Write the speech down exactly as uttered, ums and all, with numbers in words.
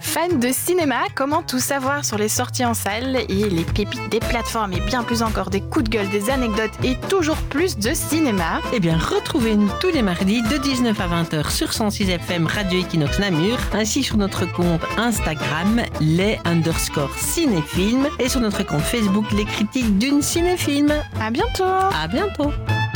Fan de cinéma, comment tout savoir sur les sorties en salle et les pépites des plateformes et bien plus encore des coups de gueule, des anecdotes et toujours plus de cinéma? Eh bien, retrouvez-nous tous les mardis de dix-neuf à vingt heures sur cent six F M Radio Equinox Namur, ainsi sur notre compte Instagram, les underscore cinéphiles, et sur notre compte Facebook, les critiques d'une cinéfilm. À bientôt! À bientôt!